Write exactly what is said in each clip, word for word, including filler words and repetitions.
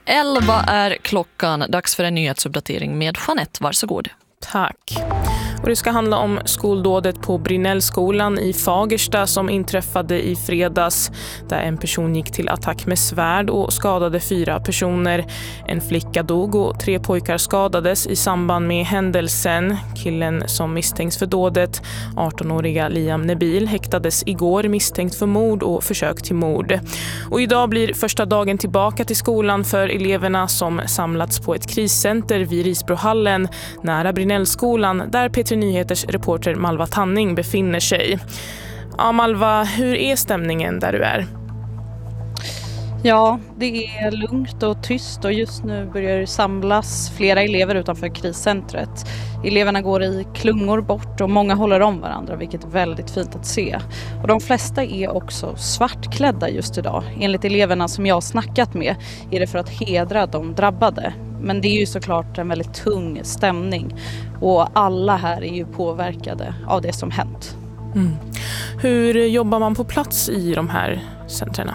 elva är klockan. Dags för en nyhetsuppdatering med Jeanette. Varsågod. Tack. Och det ska handla om skoldådet på Brinnellskolan i Fagersta som inträffade i fredags, där en person gick till attack med svärd och skadade fyra personer. En flicka dog och tre pojkar skadades i samband med händelsen. Killen som misstänks för dådet, arton-åriga Liam Nebil, häktades igår misstänkt för mord och försök till mord. Och idag blir första dagen tillbaka till skolan för eleverna som samlats på ett kriscenter vid Risbrohallen nära Brinnellskolan, där P tre Nyheters reporter Malva Tanning befinner sig. Ja, Malva, hur är stämningen där du är? Ja, det är lugnt och tyst och just nu börjar samlas flera elever utanför kriscentret. Eleverna går i klungor bort och många håller om varandra, vilket är väldigt fint att se. Och de flesta är också svartklädda just idag. Enligt eleverna som jag har snackat med är det för att hedra de drabbade. Men det är ju såklart en väldigt tung stämning och alla här är ju påverkade av det som hänt. Mm. Hur jobbar man på plats i de här centrerna?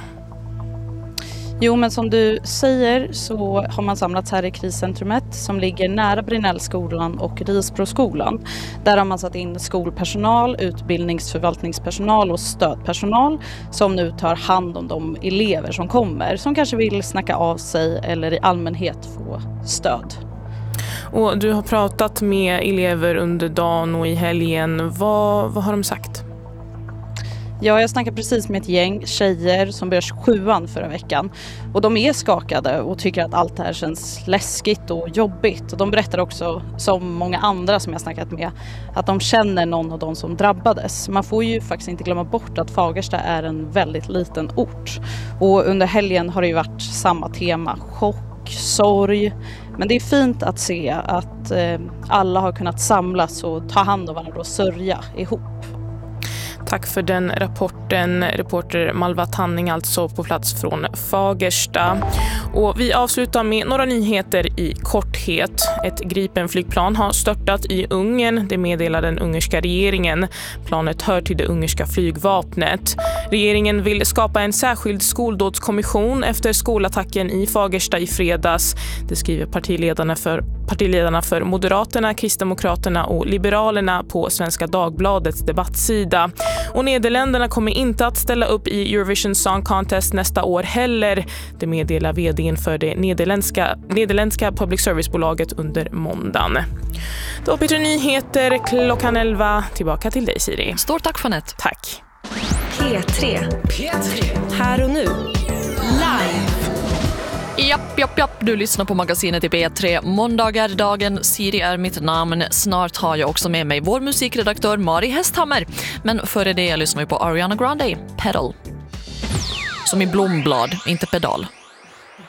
Jo, men som du säger så har man samlats här i kriscentrumet som ligger nära Brinnellskolan och Risbroskolan. Där har man satt in skolpersonal, utbildningsförvaltningspersonal och stödpersonal som nu tar hand om de elever som kommer, som kanske vill snacka av sig eller i allmänhet få stöd. Och du har pratat med elever under dagen och i helgen. Vad, vad har de sagt? Ja, jag snackade precis med ett gäng tjejer som började sjuan förra veckan. Och de är skakade och tycker att allt det här känns läskigt och jobbigt. Och de berättar också, som många andra som jag snackat med, att de känner någon av dem som drabbades. Man får ju faktiskt inte glömma bort att Fagersta är en väldigt liten ort. Och under helgen har det ju varit samma tema, chock, sorg. Men det är fint att se att eh, alla har kunnat samlas och ta hand om varandra och sörja ihop. Tack för den rapporten, reporter Malva Tanning alltså på plats från Fagersta. Och vi avslutar med några nyheter i korthet. Ett Gripen-flygplan har störtat i Ungern, det meddelar den ungerska regeringen. Planet hör till det ungerska flygvapnet. Regeringen vill skapa en särskild skoldådskommission efter skolattacken i Fagersta i fredags. Det skriver partiledarna för partiledarna för Moderaterna, Kristdemokraterna och Liberalerna på Svenska Dagbladets debattsida. Och Nederländerna kommer inte att ställa upp i Eurovision Song Contest nästa år heller. Det meddelar vdn för det nederländska, nederländska public service-bolaget under måndagen. Då P tre Nyheter klockan elva. Tillbaka till dig, Siri. Stort tack, Jeanette. Tack. P tre. P tre. Här och nu. Live. Japp, japp, japp. Du lyssnar på magasinet i P tre. Måndagar dagen. Siri är mitt namn. Snart har jag också med mig vår musikredaktör Mari Hästhammer. Men före det jag lyssnar vi på Ariana Grande, Pedal. Som i blomblad, inte pedal.